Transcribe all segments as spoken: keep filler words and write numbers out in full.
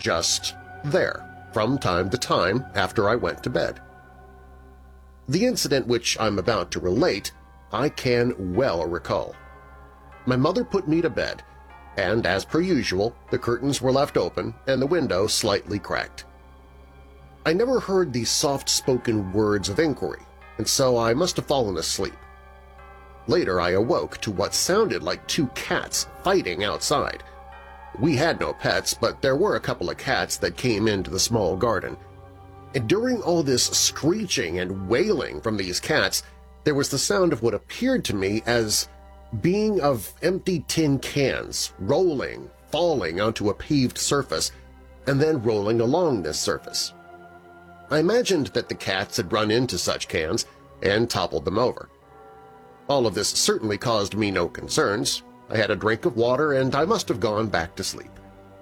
just there from time to time after I went to bed. The incident which I'm about to relate I can well recall. My mother put me to bed, and as per usual, the curtains were left open and the window slightly cracked. I never heard these soft-spoken words of inquiry, and so I must have fallen asleep. Later I awoke to what sounded like two cats fighting outside. We had no pets, but there were a couple of cats that came into the small garden. And during all this screeching and wailing from these cats, there was the sound of what appeared to me as being of empty tin cans rolling, falling onto a paved surface, and then rolling along this surface. I imagined that the cats had run into such cans and toppled them over. All of this certainly caused me no concerns. I had a drink of water and I must have gone back to sleep.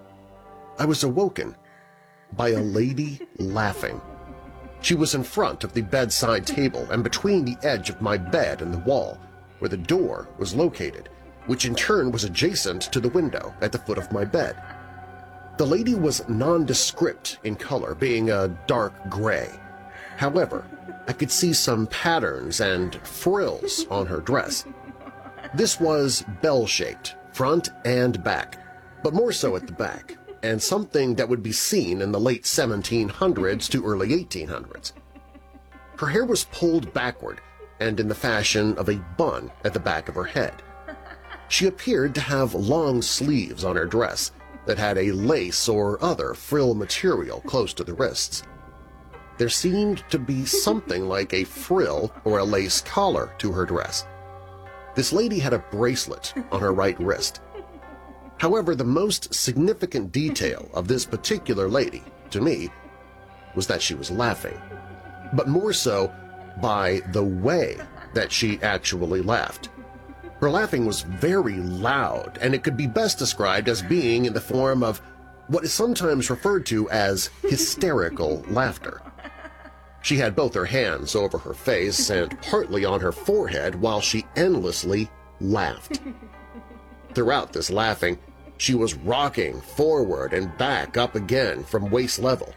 I was awoken by a lady laughing. She was in front of the bedside table and between the edge of my bed and the wall, where the door was located, which in turn was adjacent to the window at the foot of my bed. The lady was nondescript in color, being a dark gray. However, I could see some patterns and frills on her dress. This was bell-shaped, front and back, but more so at the back, and something that would be seen in the late seventeen hundreds to early eighteen hundreds. Her hair was pulled backward and in the fashion of a bun at the back of her head. She appeared to have long sleeves on her dress that had a lace or other frill material close to the wrists. There seemed to be something like a frill or a lace collar to her dress. This lady had a bracelet on her right wrist. However, the most significant detail of this particular lady, to me, was that she was laughing, but more so by the way that she actually laughed. Her laughing was very loud, and it could be best described as being in the form of what is sometimes referred to as hysterical laughter. She had both her hands over her face and partly on her forehead while she endlessly laughed. Throughout this laughing, she was rocking forward and back up again from waist level.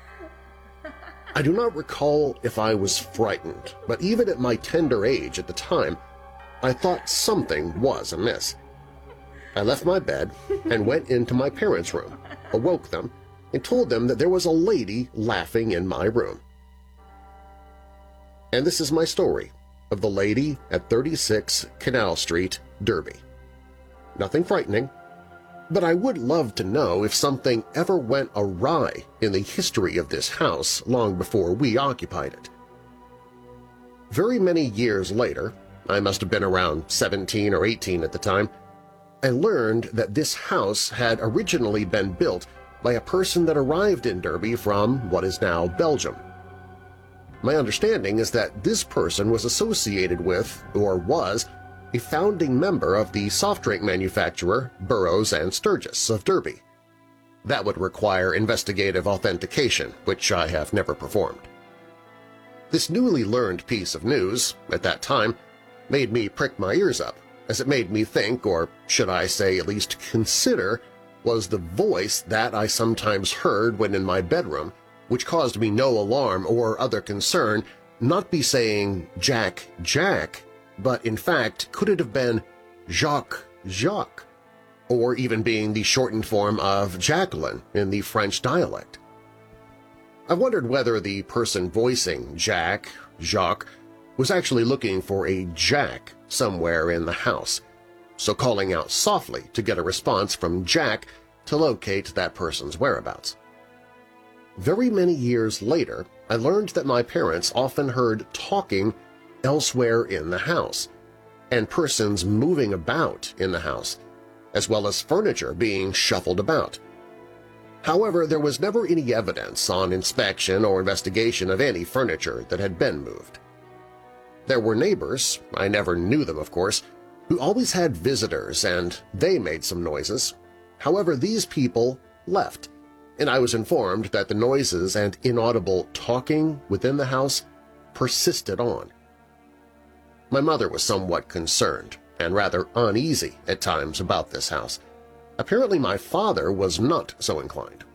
I do not recall if I was frightened, but even at my tender age at the time, I thought something was amiss. I left my bed and went into my parents' room, awoke them, and told them that there was a lady laughing in my room. And this is my story of the lady at thirty-six Canal Street, Derby. Nothing frightening, but I would love to know if something ever went awry in the history of this house long before we occupied it. Very many years later, I must have been around seventeen or eighteen at the time, I learned that this house had originally been built by a person that arrived in Derby from what is now Belgium. My understanding is that this person was associated with, or was, a founding member of the soft drink manufacturer Burroughs and Sturgis of Derby. That would require investigative authentication, which I have never performed. This newly learned piece of news, at that time, made me prick my ears up, as it made me think, or should I say at least consider, was the voice that I sometimes heard when in my bedroom, which caused me no alarm or other concern, not be saying Jack, Jack, but in fact could it have been Jacques, Jacques, or even being the shortened form of Jacqueline in the French dialect. I wondered whether the person voicing Jack, Jacques, was actually looking for a Jack somewhere in the house, so calling out softly to get a response from Jack to locate that person's whereabouts. Very many years later, I learned that my parents often heard talking elsewhere in the house, and persons moving about in the house, as well as furniture being shuffled about. However, there was never any evidence on inspection or investigation of any furniture that had been moved. There were neighbors, I never knew them of course, who always had visitors and they made some noises. However, these people left, and I was informed that the noises and inaudible talking within the house persisted on. My mother was somewhat concerned and rather uneasy at times about this house. Apparently my father was not so inclined.